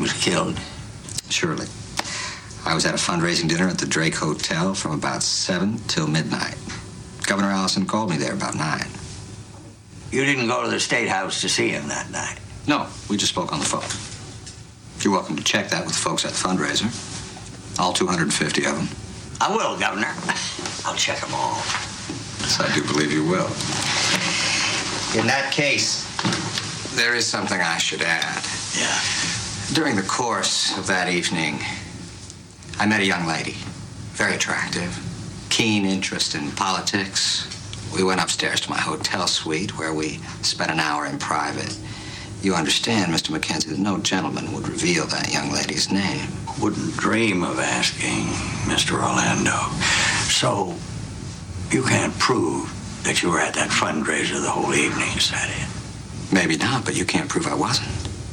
was killed. Surely. I was at a fundraising dinner at the Drake Hotel from about 7 till midnight. Governor Allison called me there about 9. You didn't go to the State House to see him that night? No, we just spoke on the phone. You're welcome to check that with the folks at the fundraiser. All 250 of them. I will, Governor. I'll check them all. Yes, I do believe you will. In that case, there is something I should add. Yeah. During the course of that evening, I met a young lady, very attractive, keen interest in politics. We went upstairs to my hotel suite where we spent an hour in private. You understand, Mr. Mackenzie, that no gentleman would reveal that young lady's name. Wouldn't dream of asking, Mr. Orlando. So, you can't prove that you were at that fundraiser the whole evening, is that it? Maybe not, but you can't prove I wasn't.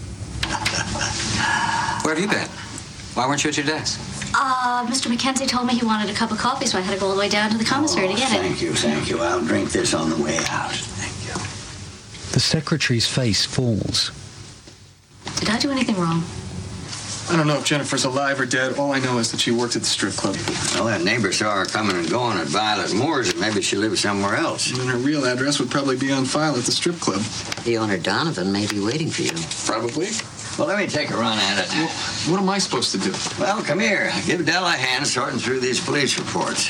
Where have you been? Why weren't you at your desk? Mr. Mackenzie told me he wanted a cup of coffee, so I had to go all the way down to the commissary to get it. Thank you. I'll drink this on the way out. Thank you. The secretary's face falls. Did I do anything wrong? I don't know if Jennifer's alive or dead. All I know is that she worked at the strip club. Well, that neighbor saw her coming and going at Violet Moore's, and maybe she lives somewhere else. And her real address would probably be on file at the strip club. The owner, Donovan, may be waiting for you. Probably. Well, let me take a run at it. Well, what am I supposed to do? Well, come here. Give Della a hand sorting through these police reports.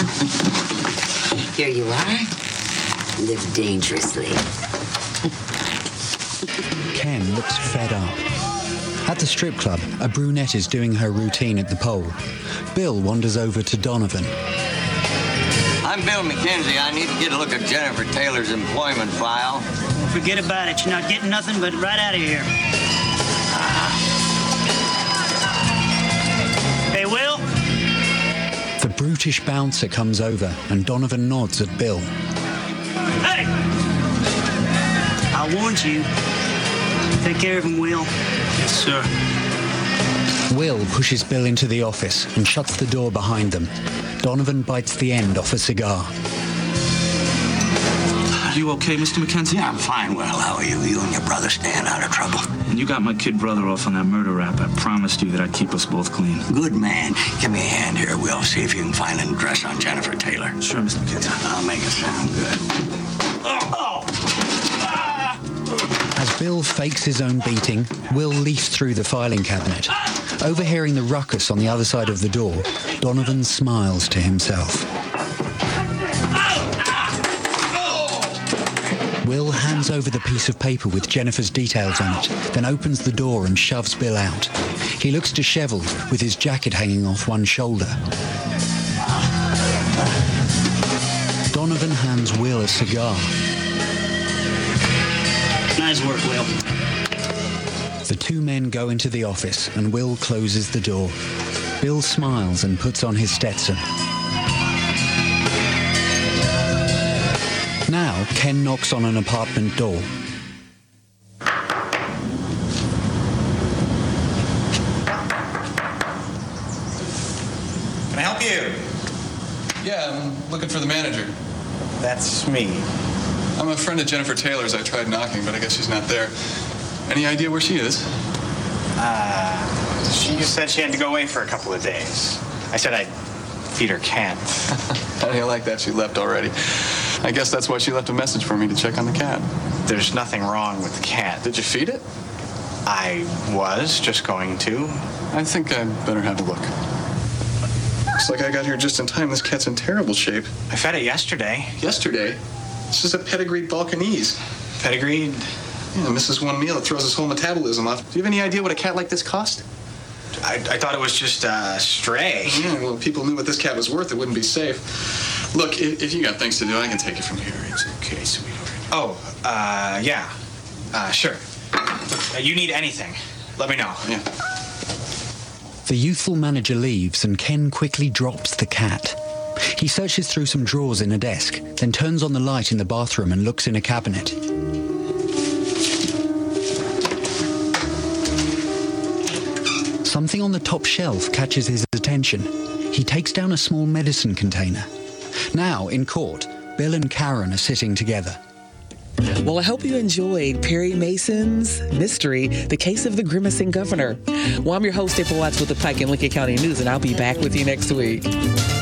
Here you are. Live dangerously. Ken looks fed up. At the strip club, a brunette is doing her routine at the pole. Bill wanders over to Donovan. I'm Bill Mackenzie. I need to get a look at Jennifer Taylor's employment file. Forget about it. You're not getting nothing but right out of here. Hey, Will? The brutish bouncer comes over and Donovan nods at Bill. Hey! I warned you. Take care of him, Will. Yes, sir. Will pushes Bill into the office and shuts the door behind them. Donovan bites the end off a cigar. Are you okay, Mr. Mackenzie? Yeah, I'm fine, Will. How are you? You and your brother staying out of trouble? And you got my kid brother off on that murder rap. I promised you that I'd keep us both clean. Good man. Give me a hand here, Will. See if you can find an address on Jennifer Taylor. Sure, Mr. Mackenzie. I'll make it sound good. As Bill fakes his own beating, Will leafs through the filing cabinet. Overhearing the ruckus on the other side of the door, Donovan smiles to himself. Will hands over the piece of paper with Jennifer's details on it, then opens the door and shoves Bill out. He looks disheveled, with his jacket hanging off one shoulder. Donovan hands Will a cigar. Nice work, Will. The two men go into the office and Will closes the door. Bill smiles and puts on his Stetson. Now, Ken knocks on an apartment door. Can I help you? Yeah, I'm looking for the manager. That's me. I'm a friend of Jennifer Taylor's. I tried knocking, but I guess she's not there. Any idea where she is? She just said she had to go away for a couple of days. I said I'd feed her cat. How do you like that? She left already. I guess that's why she left a message for me to check on the cat. There's nothing wrong with the cat. Did you feed it? I was just going to. I think I'd better have a look. Looks like I got here just in time. This cat's in terrible shape. I fed it yesterday. Yesterday? This is a pedigreed Balkanese. Pedigreed? Yeah, misses one meal. It throws his whole metabolism off. Do you have any idea what a cat like this cost? I thought it was just a stray. Yeah, well, if people knew what this cat was worth, it wouldn't be safe. Look, if you got things to do, I can take it from here. It's okay, sweetheart. Oh, yeah. Sure. You need anything, let me know. Yeah. The youthful manager leaves and Ken quickly drops the cat. He searches through some drawers in a desk, then turns on the light in the bathroom and looks in a cabinet. Something on the top shelf catches his attention. He takes down a small medicine container. Now, in court, Bill and Karen are sitting together. Well, I hope you enjoyed Perry Mason's mystery, The Case of the Grimacing Governor. Well, I'm your host, April Watts with the Pike and Lincoln County News, and I'll be back with you next week.